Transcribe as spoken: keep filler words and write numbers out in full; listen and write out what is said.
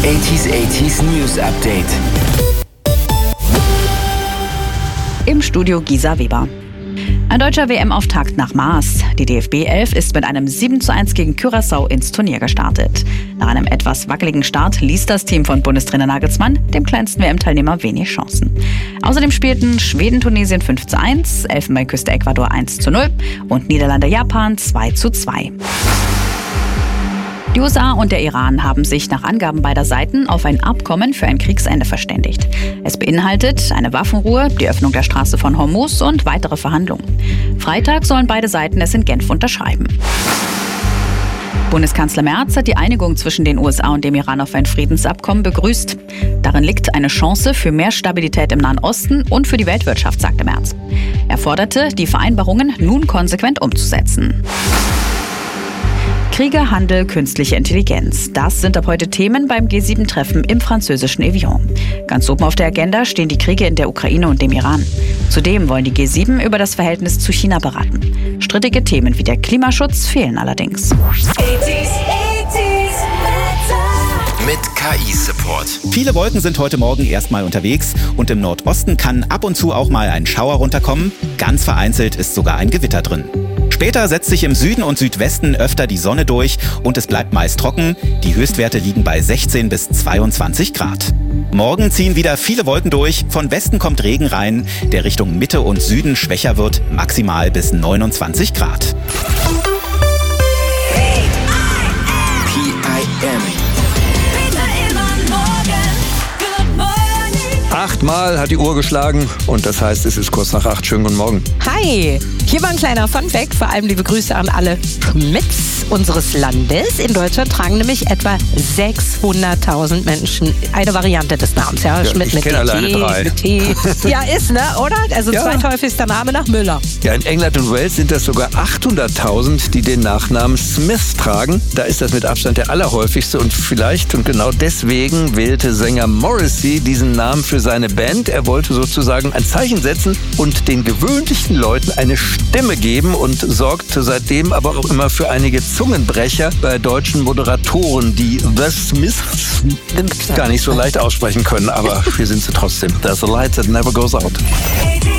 achtziger achtziger News Update. Im Studio Gisa Weber. Ein deutscher W M-Auftakt nach Maß. Die D F B elf ist mit einem sieben zu eins gegen Curaçao ins Turnier gestartet. Nach einem etwas wackeligen Start ließ das Team von Bundestrainer Nagelsmann dem kleinsten W M-Teilnehmer wenig Chancen. Außerdem spielten Schweden-Tunesien fünf zu eins, Elfenbeinküste Ecuador eins zu null und Niederlande-Japan zwei zu zwei. Die U S A und der Iran haben sich nach Angaben beider Seiten auf ein Abkommen für ein Kriegsende verständigt. Es beinhaltet eine Waffenruhe, die Öffnung der Straße von Hormuz und weitere Verhandlungen. Freitag sollen beide Seiten es in Genf unterschreiben. Bundeskanzler Merz hat die Einigung zwischen den U S A und dem Iran auf ein Friedensabkommen begrüßt. Darin liegt eine Chance für mehr Stabilität im Nahen Osten und für die Weltwirtschaft, sagte Merz. Er forderte, die Vereinbarungen nun konsequent umzusetzen. Kriege, Handel, künstliche Intelligenz. Das sind ab heute Themen beim G sieben Treffen im französischen Evian. Ganz oben auf der Agenda stehen die Kriege in der Ukraine und dem Iran. Zudem wollen die G sieben über das Verhältnis zu China beraten. Strittige Themen wie der Klimaschutz fehlen allerdings. Mit K I-Support. Viele Wolken sind heute Morgen erstmal unterwegs und im Nordosten kann ab und zu auch mal ein Schauer runterkommen. Ganz vereinzelt ist sogar ein Gewitter drin. Später setzt sich im Süden und Südwesten öfter die Sonne durch und es bleibt meist trocken. Die Höchstwerte liegen bei sechzehn bis zweiundzwanzig Grad. Morgen ziehen wieder viele Wolken durch. Von Westen kommt Regen rein, der Richtung Mitte und Süden schwächer wird, maximal bis neunundzwanzig Grad. P I M. Achtmal hat die Uhr geschlagen und das heißt, es ist kurz nach acht. Schönen guten Morgen. Hi, hier war ein kleiner Funfact. Vor allem liebe Grüße an alle Schmidts unseres Landes. In Deutschland tragen nämlich etwa sechshunderttausend Menschen eine Variante des Namens. Ja, Ja, Schmidt ich mit kenn alleine T, drei. mit T. Ja, ist, ne, oder? Also Ja. zweithäufigster Name nach Müller. Ja, in England und Wales sind das sogar achthunderttausend, die den Nachnamen Smith tragen. Da ist das mit Abstand der allerhäufigste und vielleicht und genau deswegen wählte Sänger Morrissey diesen Namen für seine Band. Er wollte sozusagen ein Zeichen setzen und den gewöhnlichen Leuten eine Stimme geben und sorgte seitdem aber auch immer für einige Zungenbrecher bei deutschen Moderatoren, die The Smiths gar nicht so leicht aussprechen können, aber wir sind sie trotzdem. There's a light that never goes out.